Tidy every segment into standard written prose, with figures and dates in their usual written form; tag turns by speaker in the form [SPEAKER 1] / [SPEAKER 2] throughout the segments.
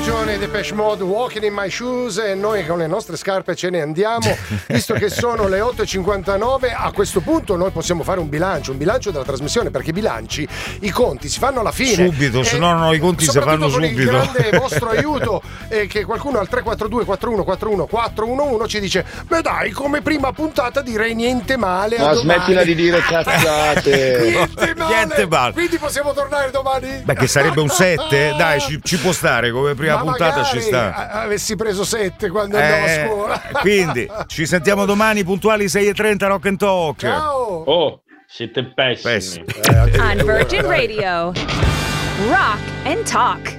[SPEAKER 1] ragione, Depeche Mode, Walking in My Shoes, e noi con le nostre scarpe ce ne andiamo, visto che sono le 8.59. A questo punto noi possiamo fare un bilancio della trasmissione, perché i bilanci, i conti si fanno alla fine.
[SPEAKER 2] Subito, se no i conti si fanno
[SPEAKER 1] con
[SPEAKER 2] subito.
[SPEAKER 1] Il grande vostro aiuto, che qualcuno al 342-4141-411 ci dice: beh dai, come prima puntata direi niente male.
[SPEAKER 3] Ma smettila di dire cazzate.
[SPEAKER 1] Niente male. Quindi possiamo tornare domani?
[SPEAKER 2] Beh, che sarebbe un 7? Dai, ci può stare come prima puntata, ci sta.
[SPEAKER 1] Avessi preso 7 quando andavo a scuola.
[SPEAKER 2] Quindi ci sentiamo domani puntuali 6:30 Rock and Talk.
[SPEAKER 1] Ciao.
[SPEAKER 3] Oh, siete pessimi.
[SPEAKER 4] On Virgin Radio, Rock and Talk.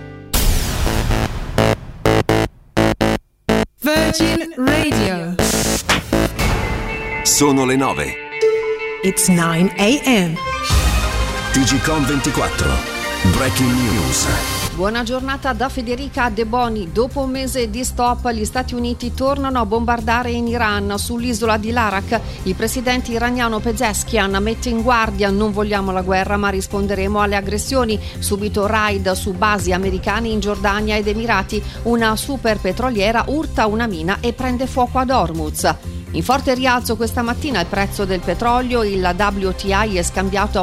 [SPEAKER 5] Virgin Radio.
[SPEAKER 6] Sono le 9.
[SPEAKER 5] It's 9 a.m.
[SPEAKER 6] TGcom 24. Breaking news.
[SPEAKER 7] Buona giornata da Federica De Boni. Dopo un mese di stop, gli Stati Uniti tornano a bombardare in Iran. Sull'isola di Larak, il presidente iraniano Pezeshkian mette in guardia: non vogliamo la guerra, ma risponderemo alle aggressioni. Subito raid su basi americane in Giordania ed Emirati. Una super petroliera urta una mina e prende fuoco ad Hormuz. In forte rialzo questa mattina il prezzo del petrolio, il WTI è scambiato a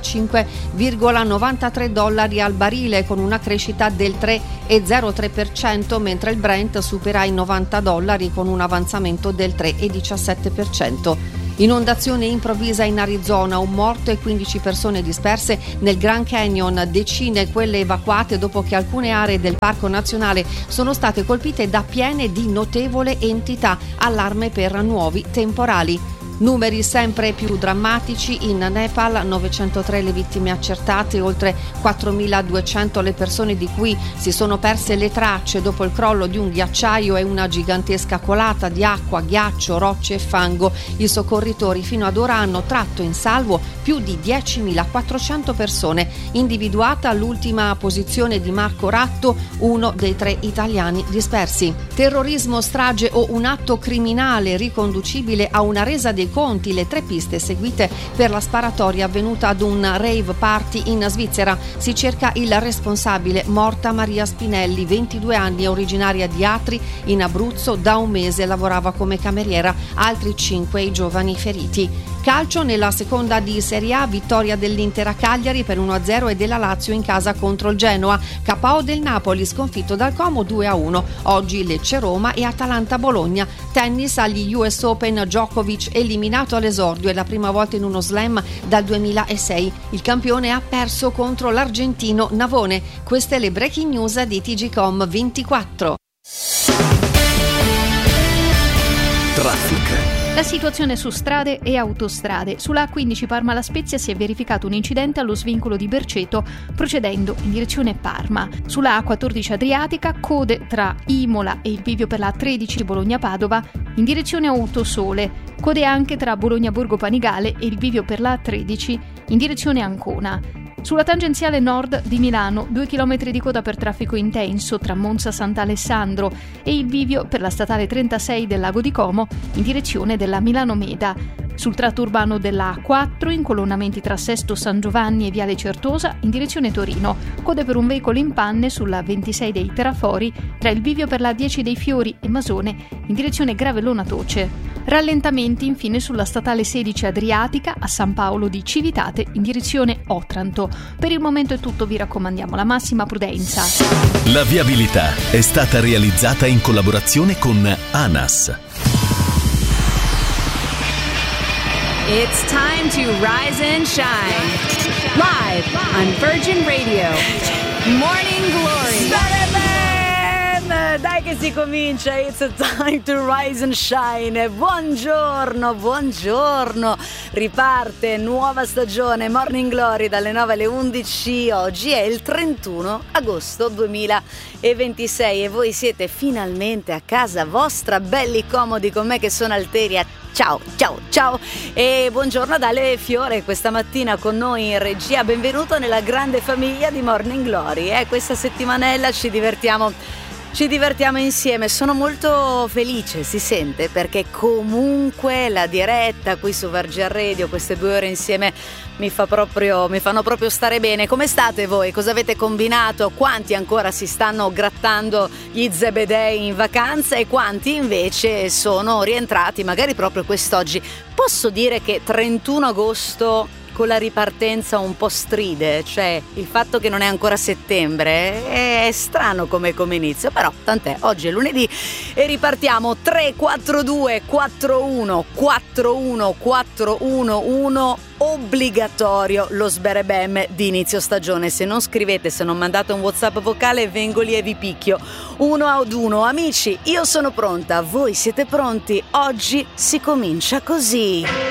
[SPEAKER 7] $85,93 al barile, con una crescita del 3,03%, mentre il Brent supera i $90 con un avanzamento del 3,17%. Inondazione improvvisa in Arizona, un morto e 15 persone disperse nel Grand Canyon, decine quelle evacuate dopo che alcune aree del Parco Nazionale sono state colpite da piene di notevole entità, allarme per nuovi temporali. Numeri sempre più drammatici in Nepal: 903 le vittime accertate, oltre 4.200 le persone di cui si sono perse le tracce dopo il crollo di un ghiacciaio e una gigantesca colata di acqua, ghiaccio, rocce e fango. I soccorritori fino ad ora hanno tratto in salvo più di 10.400 persone. Individuata l'ultima posizione di Marco Ratto, uno dei 3 italiani dispersi. Terrorismo, strage o un atto criminale riconducibile a una resa dei conti, le 3 piste seguite per la sparatoria avvenuta ad un rave party in Svizzera. Si cerca il responsabile, morta Maria Spinelli, 22 anni, originaria di Atri in Abruzzo, da un mese lavorava come cameriera, altri 5 i giovani feriti. Calcio, nella seconda di Serie A, vittoria dell'Inter a Cagliari per 1-0 e della Lazio in casa contro il Genoa. KO del Napoli, sconfitto dal Como 2-1. Oggi Lecce-Roma e Atalanta-Bologna. Tennis, agli US Open, Djokovic eliminato all'esordio, è la prima volta in uno slam dal 2006. Il campione ha perso contro l'argentino Navone. Queste le breaking news di TGcom 24.
[SPEAKER 6] Traffic.
[SPEAKER 8] La situazione su strade e autostrade. Sulla A15 Parma-La Spezia si è verificato un incidente allo svincolo di Berceto procedendo in direzione Parma. Sulla A14 Adriatica, code tra Imola e il bivio per la A13 Bologna-Padova in direzione Autosole. Code anche tra Bologna-Borgo Panigale e il bivio per la A13 in direzione Ancona. Sulla tangenziale nord di Milano, 2 chilometri di coda per traffico intenso tra Monza Sant'Alessandro e il bivio per la statale 36 del Lago di Como in direzione della Milano Meda. Sul tratto urbano della A4, incolonnamenti tra Sesto San Giovanni e Viale Certosa in direzione Torino. Code per un veicolo in panne sulla 26 dei Terrafori tra il bivio per la 10 dei Fiori e Masone in direzione Gravellona Toce. Rallentamenti infine sulla statale 16 Adriatica a San Paolo di Civitate in direzione Otranto. Per il momento è tutto, vi raccomandiamo la massima prudenza.
[SPEAKER 6] La viabilità è stata realizzata in collaborazione con ANAS.
[SPEAKER 4] It's time to rise and shine. Live on Virgin Radio. Morning Glory.
[SPEAKER 9] Dai che si comincia, it's a time to rise and shine. Buongiorno, buongiorno. Riparte nuova stagione Morning Glory dalle 9 alle 11. Oggi è il 31 agosto 2026 e voi siete finalmente a casa vostra, belli comodi con me che sono Alteria. Ciao, ciao, ciao e buongiorno ad Ale Fiore questa mattina con noi in regia. Benvenuto nella grande famiglia di Morning Glory. Questa settimanella ci divertiamo ci divertiamo insieme. Sono molto felice, si sente, perché comunque la diretta qui su Virgin Radio, queste 2 ore insieme mi fanno proprio stare bene. Come state voi? Cosa avete combinato? Quanti ancora si stanno grattando gli zebedei in vacanza e quanti invece sono rientrati magari proprio quest'oggi? Posso dire che 31 agosto con la ripartenza un po' stride, cioè il fatto che non è ancora settembre è strano come inizio, però tant'è, oggi è lunedì e ripartiamo. 342 41 41 411, obbligatorio lo sberebem di inizio stagione. Se non scrivete, se non mandate un WhatsApp vocale, vengo lì e vi picchio 1 ad 1. Amici, io sono pronta, voi siete pronti? Oggi si comincia così.